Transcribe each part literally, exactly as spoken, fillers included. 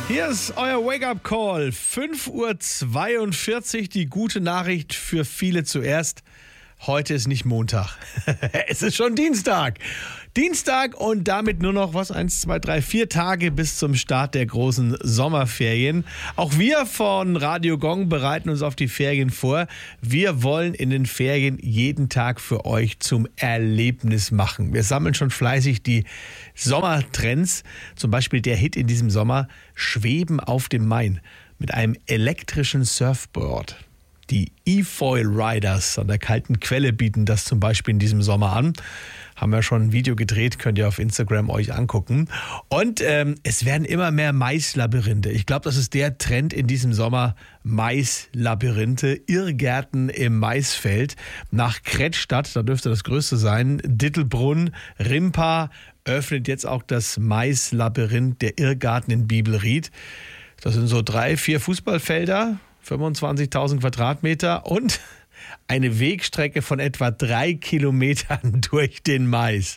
Hier ist euer Wake-up-Call. fünf Uhr zweiundvierzig, die gute Nachricht für viele zuerst. Heute ist nicht Montag. Es ist schon Dienstag. Dienstag und damit nur noch, was, eins, zwei, drei, vier Tage bis zum Start der großen Sommerferien. Auch wir von Radio Gong bereiten uns auf die Ferien vor. Wir wollen in den Ferien jeden Tag für euch zum Erlebnis machen. Wir sammeln schon fleißig die Sommertrends. Zum Beispiel der Hit in diesem Sommer, Schweben auf dem Main mit einem elektrischen Surfboard. Die E-Foil Riders an der kalten Quelle bieten das zum Beispiel in diesem Sommer an. Haben wir schon ein Video gedreht, könnt ihr auf Instagram euch angucken. Und ähm, es werden immer mehr Maislabyrinthe. Ich glaube, das ist der Trend in diesem Sommer. Maislabyrinthe, Irrgärten im Maisfeld. Nach Krettstadt, da dürfte das größte sein, Dittelbrunn, Rimpa öffnet jetzt auch das Maislabyrinth, der Irrgarten in Bibelried. Das sind so drei, vier Fußballfelder, fünfundzwanzigtausend Quadratmeter und eine Wegstrecke von etwa drei Kilometern durch den Mais.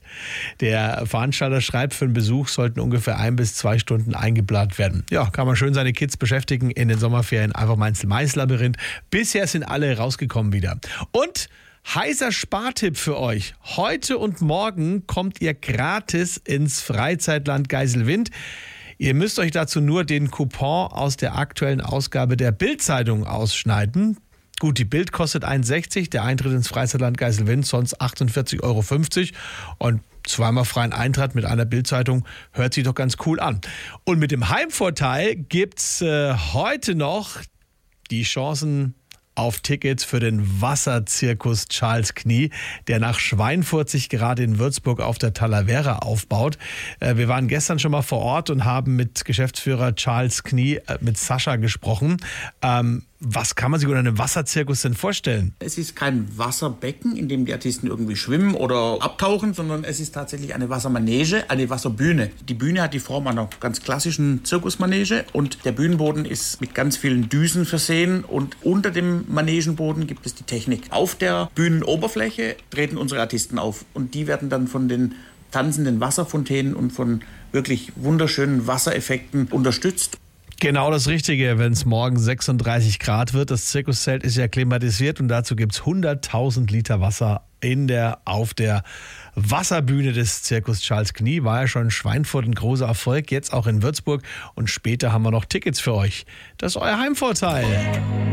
Der Veranstalter schreibt, für einen Besuch sollten ungefähr ein bis zwei Stunden eingeplant werden. Ja, kann man schön seine Kids beschäftigen in den Sommerferien. Einfach mal ins Maislabyrinth. Bisher sind alle rausgekommen wieder. Und heißer Spartipp für euch. Heute und morgen kommt ihr gratis ins Freizeitland Geiselwind. Ihr müsst euch dazu nur den Coupon aus der aktuellen Ausgabe der Bild-Zeitung ausschneiden. Gut, die Bild kostet eins Euro sechzig, der Eintritt ins Freizeitland Geiselwind sonst achtundvierzig Euro fünfzig und zweimal freien Eintritt mit einer Bild-Zeitung hört sich doch ganz cool an. Und mit dem Heimvorteil gibt's äh, heute noch die Chancen auf Tickets für den Wasserzirkus Charles Knie, der nach Schweinfurt sich gerade in Würzburg auf der Talavera aufbaut. Wir waren gestern schon mal vor Ort und haben mit Geschäftsführer Charles Knie, mit Sascha, gesprochen. Ähm, was kann man sich unter einem Wasserzirkus denn vorstellen? Es ist kein Wasserbecken, in dem die Artisten irgendwie schwimmen oder abtauchen, sondern es ist tatsächlich eine Wassermanege, eine Wasserbühne. Die Bühne hat die Form einer ganz klassischen Zirkusmanege und der Bühnenboden ist mit ganz vielen Düsen versehen und unter dem Manegenboden gibt es die Technik. Auf der Bühnenoberfläche treten unsere Artisten auf und die werden dann von den tanzenden Wasserfontänen und von wirklich wunderschönen Wassereffekten unterstützt. Genau das Richtige, wenn es morgen sechsunddreißig Grad wird. Das Zirkuszelt ist ja klimatisiert und dazu gibt es hunderttausend Liter Wasser in der, auf der Wasserbühne des Zirkus Charles Knie. War ja schon in Schweinfurt ein großer Erfolg, jetzt auch in Würzburg. Und später haben wir noch Tickets für euch. Das ist euer Heimvorteil.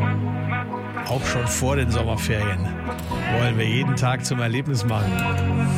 Auch schon vor den Sommerferien wollen wir jeden Tag zum Erlebnis machen.